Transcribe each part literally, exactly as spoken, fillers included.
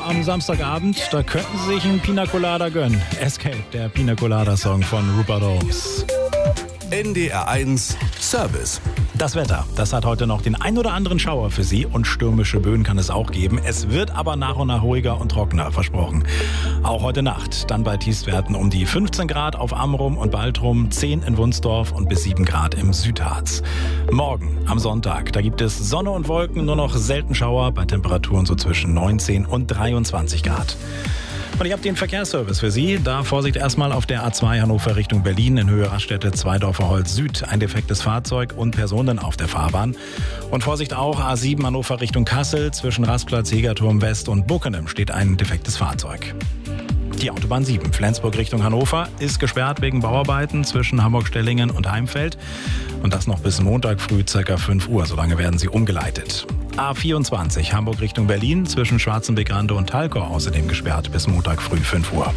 am Samstagabend, da könnten Sie sich einen Pina Colada gönnen. Escape, der Pina Colada Song von Rupert Holmes. N D R eins Service. Das Wetter, das hat heute noch den ein oder anderen Schauer für Sie und stürmische Böen kann es auch geben. Es wird aber nach und nach ruhiger und trockener, versprochen. Auch heute Nacht, dann bei Tiefstwerten um die fünfzehn Grad auf Amrum und Baltrum, zehn in Wunsdorf und bis sieben Grad im Südharz. Morgen, am Sonntag, da gibt es Sonne und Wolken, nur noch selten Schauer bei Temperaturen so zwischen neunzehn und dreiundzwanzig Grad. Und ich habe den Verkehrsservice für Sie. Da Vorsicht erstmal auf der A zwei Hannover Richtung Berlin in Höhe Raststätte Zweidorfer Holz Süd. Ein defektes Fahrzeug und Personen auf der Fahrbahn. Und Vorsicht auch A sieben Hannover Richtung Kassel. Zwischen Rastplatz Jägerturm West und Buckenem steht ein defektes Fahrzeug. Die Autobahn sieben, Flensburg Richtung Hannover, ist gesperrt wegen Bauarbeiten zwischen Hamburg-Stellingen und Heimfeld. Und das noch bis Montag früh ca. fünf Uhr. Solange werden sie umgeleitet. A vierundzwanzig, Hamburg Richtung Berlin, zwischen Schwarzenbeck-Rande und Talkow außerdem gesperrt bis Montag früh fünf Uhr.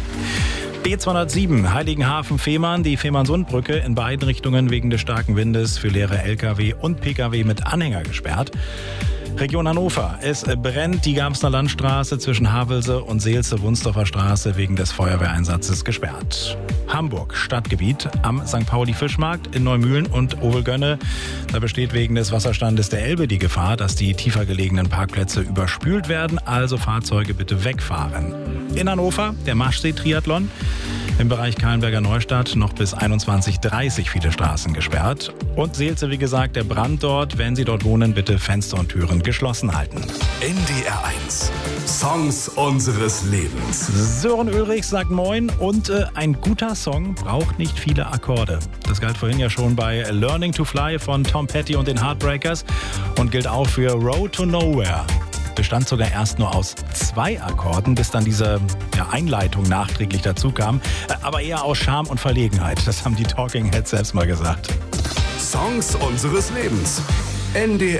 B zweihundertsieben, Heiligenhafen-Fehmarn, die Fehmarnsundbrücke in beiden Richtungen wegen des starken Windes für leere L K W und P K W mit Anhänger gesperrt. Region Hannover. Es brennt die Garbsner Landstraße zwischen Havelse und Seelze-Wunsdorfer Straße wegen des Feuerwehreinsatzes gesperrt. Hamburg, Stadtgebiet am Sankt Pauli-Fischmarkt in Neumühlen und Ovelgönne. Da besteht wegen des Wasserstandes der Elbe die Gefahr, dass die tiefer gelegenen Parkplätze überspült werden, also Fahrzeuge bitte wegfahren. In Hannover der Maschsee-Triathlon. Im Bereich Kahlenberger Neustadt noch bis einundzwanzig Uhr dreißig viele Straßen gesperrt. Und Seelze, wie gesagt, der Brand dort. Wenn Sie dort wohnen, bitte Fenster und Türen geschlossen halten. N D R eins. Songs unseres Lebens. Sören Ulrich sagt Moin und äh, ein guter Song braucht nicht viele Akkorde. Das galt vorhin ja schon bei Learning to Fly von Tom Petty und den Heartbreakers und gilt auch für Road to Nowhere. Bestand sogar erst nur aus zwei Akkorden, bis dann diese ja, Einleitung nachträglich dazu kam. Aber eher aus Scham und Verlegenheit. Das haben die Talking Heads selbst mal gesagt. Songs unseres Lebens. N D R